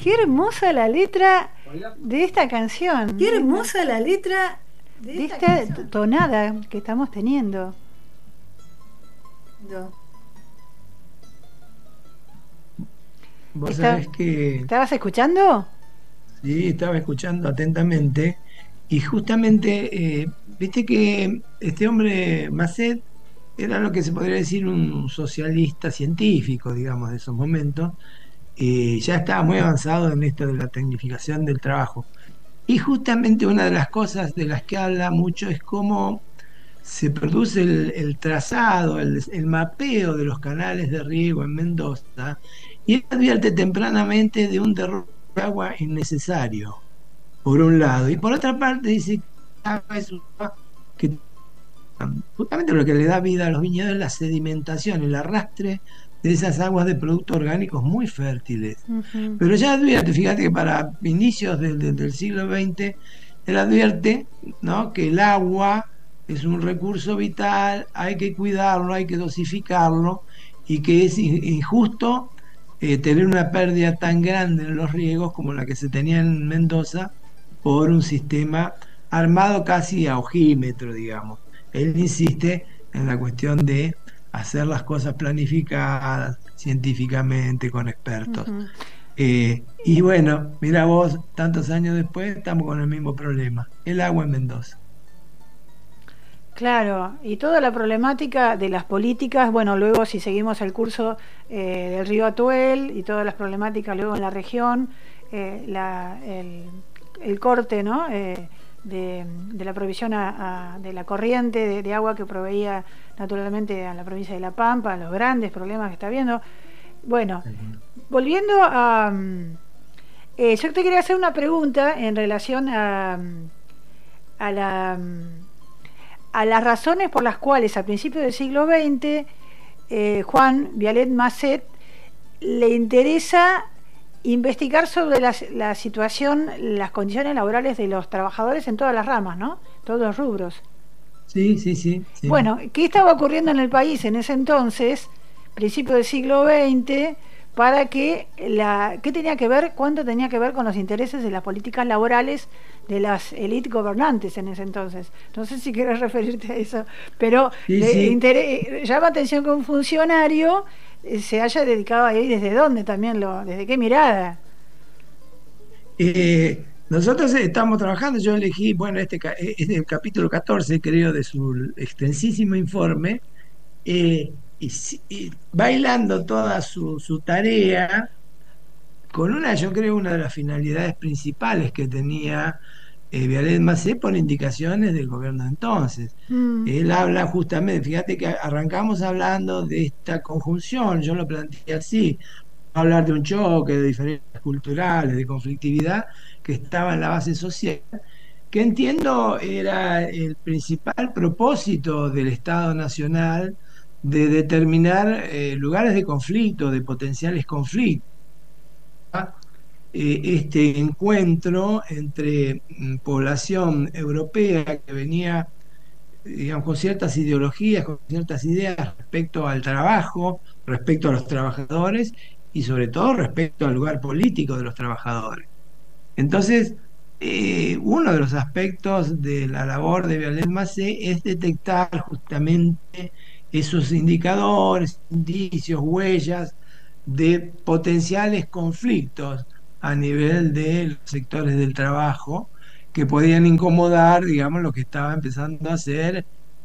Qué hermosa la letra de esta canción. Qué hermosa la letra de esta tonada que estamos teniendo. Vos sabés que... ¿Estabas escuchando? Sí, estaba escuchando atentamente. Y justamente, viste que este hombre, Macet, era lo que se podría decir un socialista científico, digamos, de esos momentos. Ya estaba muy avanzado en esto de la tecnificación del trabajo. Y justamente una de las cosas de las que habla mucho es cómo se produce el trazado, el mapeo de los canales de riego en Mendoza, y él advierte tempranamente de un derrame de agua innecesario, por un lado, y por otra parte dice que el agua es un agua que justamente lo que le da vida a los viñedos es la sedimentación, el arrastre de esas aguas de productos orgánicos muy fértiles. Pero ya advierte, fíjate que para inicios del siglo XX, él advierte, ¿no?, que el agua es un recurso vital, hay que cuidarlo, hay que dosificarlo, y que es injusto tener una pérdida tan grande en los riegos como la que se tenía en Mendoza por un sistema armado casi a ojímetro, digamos. Él insiste en la cuestión de hacer las cosas planificadas científicamente con expertos. Y bueno, mira vos, tantos años después estamos con el mismo problema, el agua en Mendoza. Claro, y toda la problemática de las políticas, bueno, luego si seguimos el curso del río Atuel y todas las problemáticas luego en la región, el corte, ¿no?, de la provisión de la corriente de agua que proveía naturalmente a la provincia de La Pampa, los grandes problemas que está habiendo. Bueno, volviendo a... yo te quería hacer una pregunta en relación a las razones por las cuales a principios del siglo XX Juan Vialet Macet le interesa investigar sobre la situación, las condiciones laborales de los trabajadores en todas las ramas, ¿no? Todos los rubros. Sí. Bueno, ¿qué estaba ocurriendo en el país en ese entonces, principio del siglo XX, para que qué tenía que ver, cuánto tenía que ver con los intereses de las políticas laborales de las élites gobernantes en ese entonces? No sé si quieres referirte a eso, pero llama atención que un funcionario se haya dedicado ahí. ¿Desde dónde también desde qué mirada? Nosotros estamos trabajando, yo elegí, bueno, este es el capítulo 14, creo, de su extensísimo informe, y bailando toda su tarea con yo creo, una de las finalidades principales que tenía Vialet Macet por indicaciones del gobierno de entonces. Él habla justamente, fíjate que arrancamos hablando de esta conjunción, yo lo planteé así, hablar de un choque, de diferencias culturales, de conflictividad que estaba en la base social, que entiendo era el principal propósito del Estado Nacional de determinar lugares de conflicto, de potenciales conflictos. Este encuentro entre población europea que venía, digamos, con ciertas ideologías, con ciertas ideas respecto al trabajo, respecto a los trabajadores y sobre todo respecto al lugar político de los trabajadores. Entonces, uno de los aspectos de la labor de Vialet Macet es detectar justamente esos indicadores, indicios, huellas de potenciales conflictos a nivel de los sectores del trabajo que podían incomodar, digamos, lo que estaba empezando a hacer,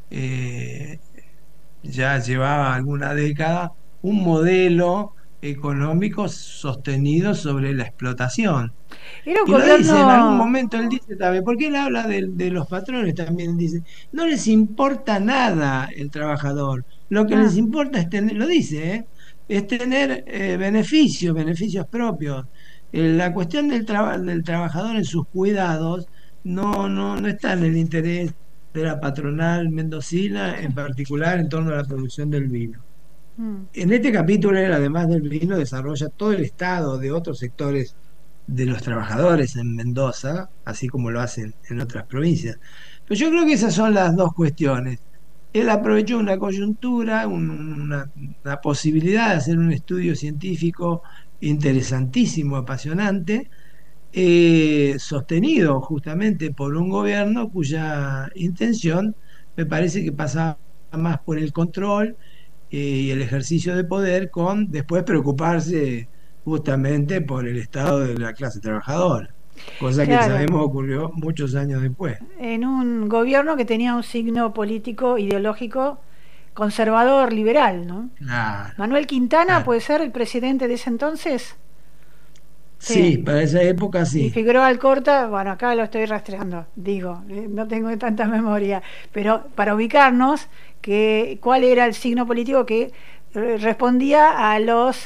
ya llevaba alguna década, un modelo económico sostenido sobre la explotación. Era un Y lo dice, en algún gobierno... momento él dice también, porque él habla de los patrones también, dice, no les importa nada el trabajador, lo que les importa es tener, lo dice, es tener beneficios propios. La cuestión del trabajador en sus cuidados no está en el interés de la patronal mendocina, en particular en torno a la producción del vino. En este capítulo él, además del vino, desarrolla todo el estado de otros sectores de los trabajadores en Mendoza, así como lo hacen en otras provincias. Pero yo creo que esas son las dos cuestiones. Él aprovechó una coyuntura, una posibilidad de hacer un estudio científico interesantísimo, apasionante, sostenido justamente por un gobierno cuya intención me parece que pasaba más por el control y el ejercicio de poder, con después preocuparse justamente por el estado de la clase trabajadora, cosa que Claro, sabemos ocurrió muchos años después. en un gobierno que tenía un signo político, ideológico, conservador, liberal, ¿no? Claro, Manuel Quintana claro. puede ser el presidente de ese entonces. Sí. Sí, para esa época Y sí. Figueroa Alcorta, bueno, acá lo estoy rastreando, digo, no tengo tanta memoria, pero para ubicarnos, cuál era el signo político que respondía a los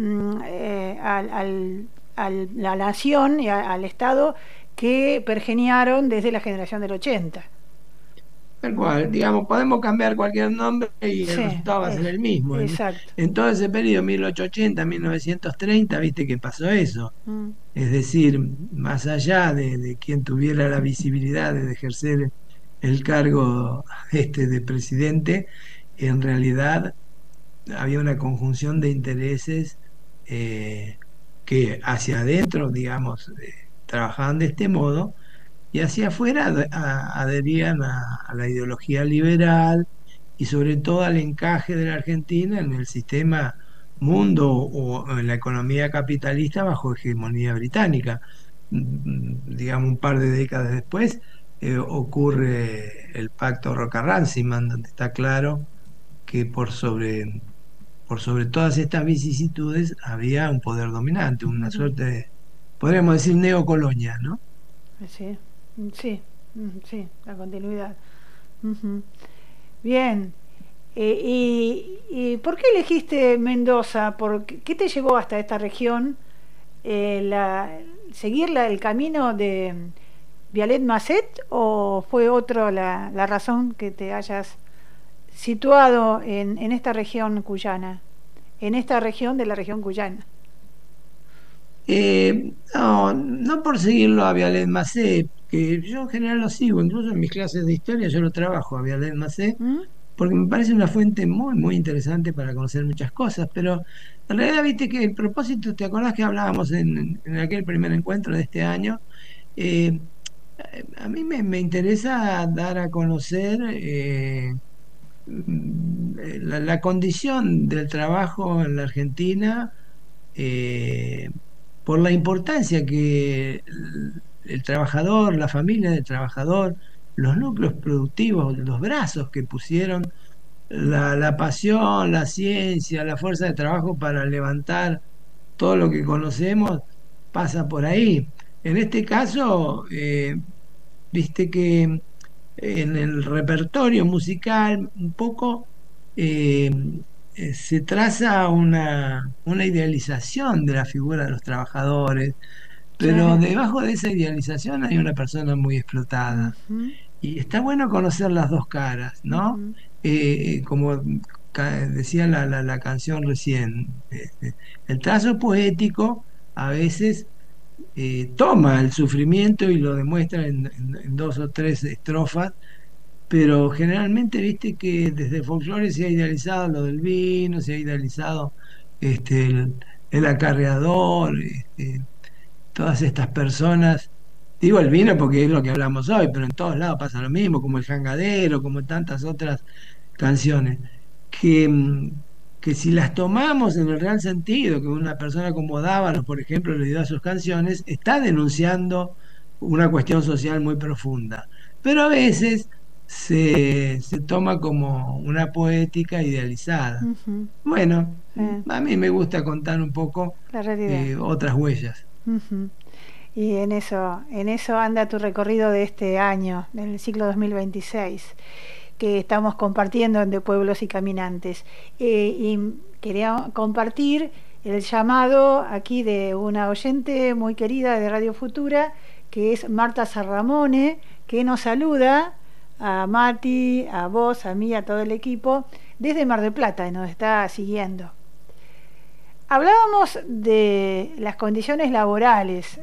la nación y al Estado que pergeniaron desde la generación del 80. Tal cual, digamos, podemos cambiar cualquier nombre y el Sí, resultado va a ser el mismo. exacto. En todo ese periodo, 1880, 1930, viste que pasó eso. Mm, Es decir, más allá de quien tuviera la visibilidad de ejercer el cargo de presidente, en realidad había una conjunción de intereses eh, que hacia adentro, digamos, trabajaban de este modo y hacia afuera adherían a la ideología liberal y sobre todo al encaje de la Argentina en el sistema mundo o en la economía capitalista bajo hegemonía británica. Digamos, un par de décadas después ocurre el pacto Roca-Runciman, donde está claro que por sobre todas estas vicisitudes había un poder dominante, una ujú, suerte de, podríamos decir, neocolonia, ¿no? sí, sí, sí, la continuidad. Ujú. Bien. ¿Y por qué elegiste Mendoza? ¿Qué te llevó hasta esta región? ¿Seguir el camino de Vialet Masset o fue otra la razón que te hayas situado en esta región cuyana? En esta región de la región cuyana. No, no por seguirlo a Vialet Macé, que yo en general lo sigo, incluso en mis clases de historia yo lo trabajo a Vialet Macé, ¿Mm? porque me parece una fuente muy, muy interesante para conocer muchas cosas, pero en realidad viste que el propósito, ¿te acordás que hablábamos en aquel primer encuentro de este año? Eh, a mí me interesa dar a conocer la condición del trabajo en la Argentina, eh, por la importancia que el trabajador, la familia del trabajador, los núcleos productivos, los brazos que pusieron la pasión, la ciencia, la fuerza de trabajo para levantar todo lo que conocemos, pasa por ahí. En este caso, viste que en el repertorio musical un poco eh, se traza una idealización de la figura de los trabajadores, Sí. pero debajo de esa idealización hay una persona muy explotada. Ujú, Y está bueno conocer las dos caras, ¿no? ujú. Como decía la canción recién, el trazo poético a veces toma el sufrimiento y lo demuestra en dos o tres estrofas, pero generalmente viste que desde el folclore se ha idealizado lo del vino, se ha idealizado el acarreador, todas estas personas. Digo el vino porque es lo que hablamos hoy, pero en todos lados pasa lo mismo, como el jangadero, como tantas otras canciones, que, que si las tomamos en el real sentido, que una persona como Dávalos, por ejemplo, le dio a sus canciones, está denunciando una cuestión social muy profunda. Pero a veces se toma como una poética idealizada. Ujú, Bueno, eh, a mí me gusta contar un poco la realidad. otras huellas. Ujú. Y en eso anda tu recorrido de este año, del ciclo 2026, que estamos compartiendo entre pueblos y caminantes. Y quería compartir el llamado aquí de una oyente muy querida de Radio Futura, que es Marta Sarramone, que nos saluda a Mati, a vos, a mí, a todo el equipo, desde Mar del Plata, y nos está siguiendo. Hablábamos de las condiciones laborales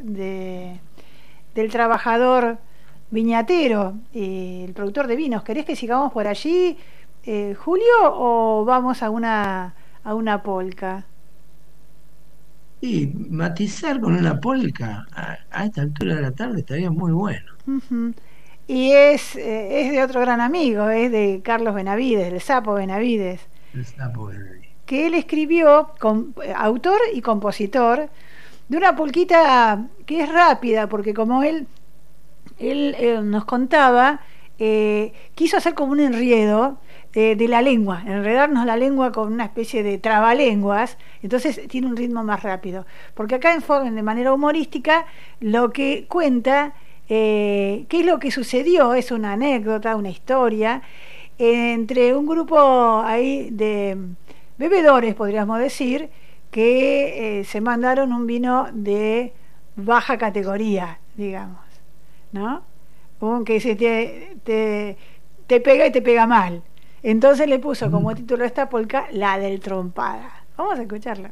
del trabajador viñatero, el productor de vinos. ¿Querés que sigamos por allí, Julio, o vamos a una polca? Y matizar con una polka a esta altura de la tarde estaría muy bueno. Ujú. Y es de otro gran amigo, es de Carlos Benavides, del Sapo Benavides, El sapo verde. que él escribió, autor y compositor, de una polquita que es rápida, porque como él nos contaba, quiso hacer como un enredo de la lengua, enredarnos la lengua con una especie de trabalenguas, entonces tiene un ritmo más rápido. Porque acá de manera humorística lo que cuenta, qué es lo que sucedió, es una anécdota, una historia, entre un grupo ahí de bebedores, podríamos decir, que se mandaron un vino de baja categoría, digamos, ¿no? Un que se te pega y te pega mal. Entonces le puso como Mm. título a esta polca la del trompada. Vamos a escucharla.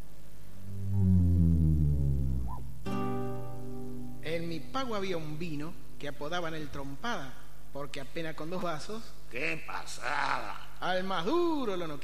En mi pago había un vino que apodaban el trompada, porque apenas con 2 vasos, ¡Qué pasada! al más duro lo no